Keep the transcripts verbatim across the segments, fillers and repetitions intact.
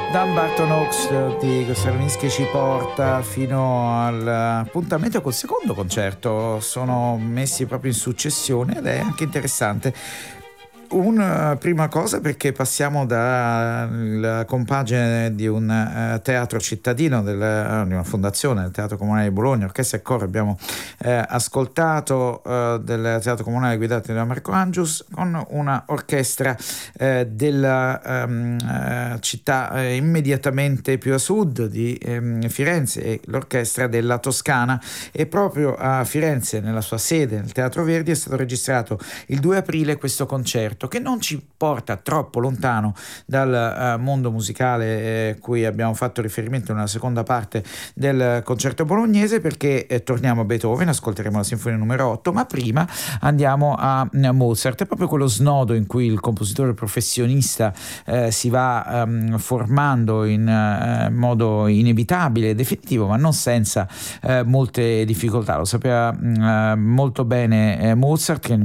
Dan Barton Oaks di Stravinsky ci porta fino all'appuntamento col secondo concerto. Sono messi proprio in successione ed è anche interessante. Una prima cosa perché passiamo dalla compagine di un uh, teatro cittadino, del, uh, di una fondazione del Teatro Comunale di Bologna, orchestra e coro. Abbiamo uh, ascoltato uh, del Teatro Comunale guidato da Marco Angius, con una orchestra uh, della um, uh, città uh, immediatamente più a sud di um, Firenze, e l'orchestra della Toscana. E proprio a Firenze, nella sua sede, nel Teatro Verdi, è stato registrato il due aprile questo concerto, che non ci porta troppo lontano dal uh, mondo musicale eh, cui abbiamo fatto riferimento nella seconda parte del concerto bolognese, perché eh, torniamo a Beethoven, ascolteremo la sinfonia numero otto, ma prima andiamo a, a Mozart. È proprio quello snodo in cui il compositore professionista eh, si va um, formando in uh, modo inevitabile e definitivo, ma non senza uh, molte difficoltà. Lo sapeva uh, molto bene eh, Mozart, che nel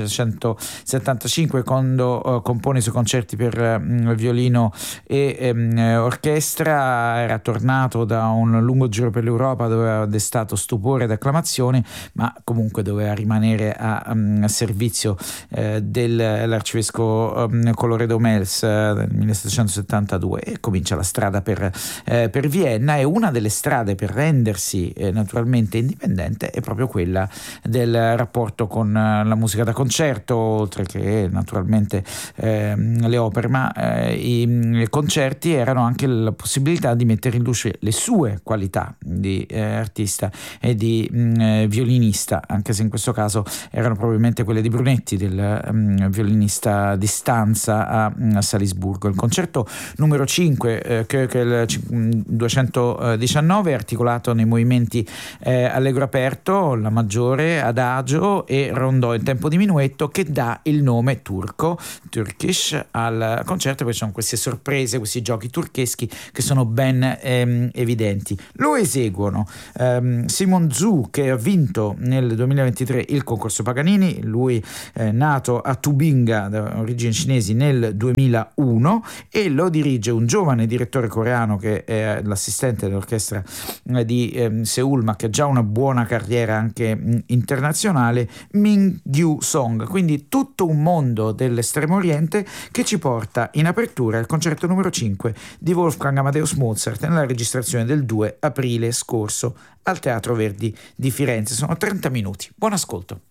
millesettecentosettantacinque, quando uh, compone i suoi concerti per uh, violino e um, orchestra, era tornato da un lungo giro per l'Europa dove aveva destato stupore ed acclamazione, ma comunque doveva rimanere a, um, a servizio uh, dell'arcivescovo um, Colloredo Mels uh, nel millesettecentosettantadue, e comincia la strada per, uh, per Vienna. E una delle strade per rendersi uh, naturalmente indipendente è proprio quella del rapporto con uh, la musica da concerto, oltre che naturalmente naturalmente eh, le opere, ma eh, i, i concerti erano anche la possibilità di mettere in luce le sue qualità di eh, artista e di mh, violinista, anche se in questo caso erano probabilmente quelle di Brunetti, del mh, violinista di stanza a, a Salisburgo. Il concerto numero cinque, eh, Köchel duecentodiciannove, è articolato nei movimenti eh, allegro aperto, la maggiore, adagio e rondò in tempo diminuetto, che dà il nome turco, Turkish, al concerto, perché ci sono queste sorprese, questi giochi turcheschi che sono ben ehm, evidenti. Lo eseguono ehm, Simon Zhu, che ha vinto nel duemilaventitré il concorso Paganini, lui eh, nato a Tubinga, da origini cinesi, nel duemilauno, e lo dirige un giovane direttore coreano che è l'assistente dell'orchestra eh, di eh, Seul, ma che ha già una buona carriera anche mh, internazionale, Min Gyu Song. Quindi tutto un mondo dell'estremo oriente che ci porta in apertura il concerto numero cinque di Wolfgang Amadeus Mozart, nella registrazione del due aprile scorso al Teatro Verdi di Firenze. Sono trenta minuti. Buon ascolto.